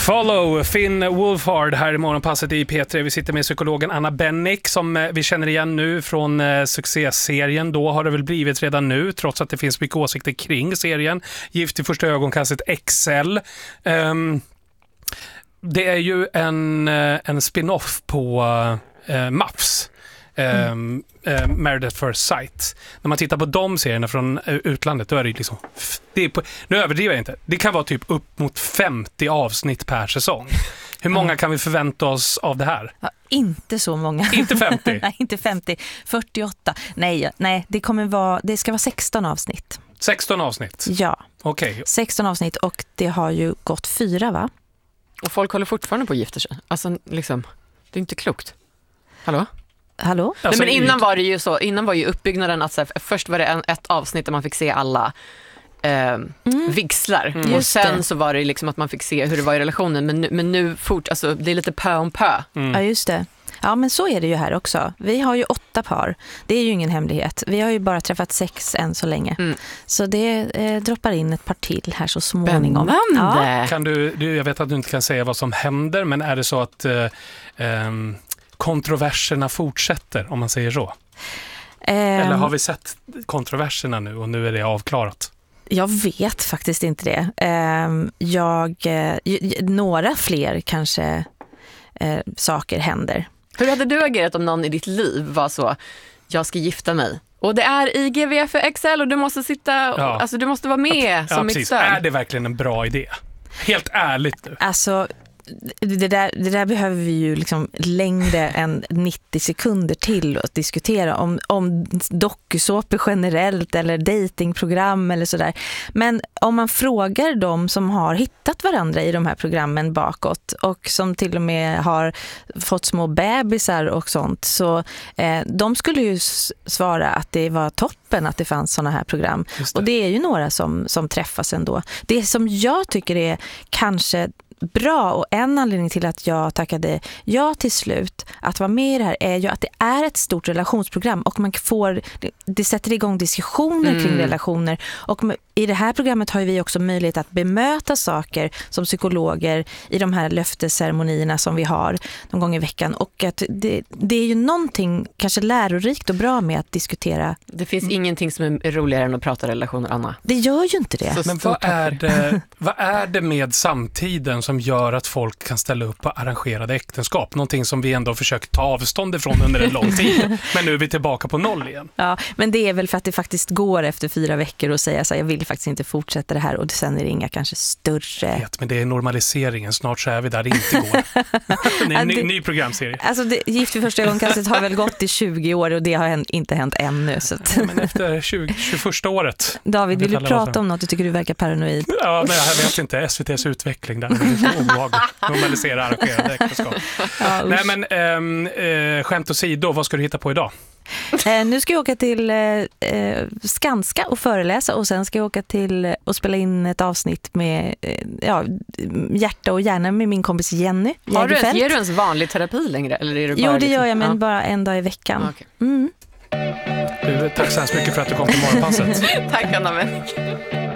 Follow, Finn Wolfhard här i morgonpasset i P3. Vi sitter med psykologen Anna Bennick som vi känner igen nu från succéserien. Då har det väl blivit redan nu, trots att det finns mycket åsikter kring serien. Gift i första ögonkastet XL. Det är ju en spin-off på MAFS. Married at First Sight. När man tittar på de serierna från utlandet, då är det liksom nu överdriver jag inte. Det kan vara typ upp mot 50 avsnitt per säsong. Hur många kan vi förvänta oss av det här? Ja, inte så många. Inte 50? Nej, inte 50. 48. Nej, det ska vara 16 avsnitt. 16 avsnitt? Ja. Okej. 16 avsnitt och det har ju gått 4, va? Och folk håller fortfarande på att gifta sig. Alltså liksom, det är inte klokt. Hallå? Hallå? Nej, men innan var ju uppbyggnaden att så här, först var det ett avsnitt där man fick se alla vigslar. Och sen så var det liksom att man fick se hur det var i relationen. Men nu alltså, det är lite pö om pö. Ja, just det. Ja, men så är det ju här också. Vi har ju 8 par. Det är ju ingen hemlighet. Vi har ju bara träffat 6 än så länge. Så det droppar in ett par till här så småningom. Spännande! Ja. Kan jag vet att du inte kan säga vad som händer, men är det så att kontroverserna fortsätter, om man säger så? Eller har vi sett kontroverserna nu och nu är det avklarat? Jag vet faktiskt inte det. Några fler kanske saker händer. Hur hade du agerat om någon i ditt liv var så, jag ska gifta mig och det är IGV för XL och du måste alltså du måste vara med som mitt stöd. Är det verkligen en bra idé? Helt ärligt nu. Alltså det där behöver vi ju liksom längre än 90 sekunder till att diskutera om dokusåpor generellt eller datingprogram eller sådär. Men om man frågar de som har hittat varandra i de här programmen bakåt och som till och med har fått små bebisar och sånt, så de skulle ju svara att det var toppen att det fanns såna här program. Och det är ju några som träffas ändå. Det som jag tycker är kanske bra och en anledning till att jag tackade ja till slut att vara med i det här är ju att det är ett stort relationsprogram och det sätter igång diskussioner kring relationer, och i det här programmet har vi också möjlighet att bemöta saker som psykologer i de här löftesceremonierna som vi har någon gång i veckan, och att det är ju någonting kanske lärorikt och bra med att diskutera. Det finns ingenting som är roligare än att prata relationer, Anna. Det gör ju inte det. Men vad är det med samtiden som gör att folk kan ställa upp på arrangerade äktenskap? Någonting som vi ändå försökt ta avstånd ifrån under en lång tid. Men nu är vi tillbaka på noll igen. Ja, men det är väl för att det faktiskt går efter 4 veckor och säga så här, jag vill faktiskt inte fortsätta det här, och sen är det inga kanske större... Men det är normaliseringen. Snart så är vi där det inte går. ny programserie. Alltså Gift vid första ögonkastet har väl gått i 20 år och det har inte hänt ännu. Så att... men efter 21 året. David, vill du prata om något du tycker du verkar paranoid? Ja, nej, jag vet inte. SVT:s utveckling där. Normalisera arrangerade äktenskap. Ja, nej, men skämt åsido, vad ska du hitta på idag? Nu ska jag åka till Skanska och föreläsa, och sen ska jag åka till och spela in ett avsnitt med hjärta och hjärna med min kompis Jenny. Ger du ens vanlig terapi längre? Eller är det bara jo, det gör jag, men bara en dag i veckan. Okay. Tack så hemskt mycket för att du kom till morgonpasset. Tack, Anna.